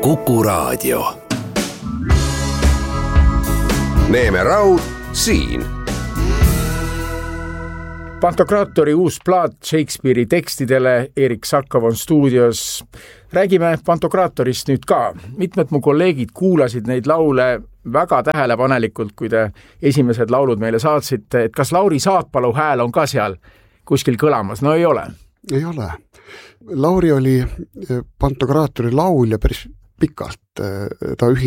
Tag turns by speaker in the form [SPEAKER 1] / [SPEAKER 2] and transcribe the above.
[SPEAKER 1] Kuku Raadio. Neeme Raud siin.
[SPEAKER 2] Pantokraatori uus plaat Shakespeare'i tekstidele, Erik Sakov on stuudios. Räägime Pantokraatorist nüüd ka. Mitmed mu kolleegid kuulasid neid laule väga tähelepanelikult, kui te esimesed laulud meile saatsite, et kas Lauri Saatpalu hääl on ka seal kuskil kõlamas? No ei ole.
[SPEAKER 3] Ei ole. Lauri oli Pantokraatori laulja päris pikalt. Ta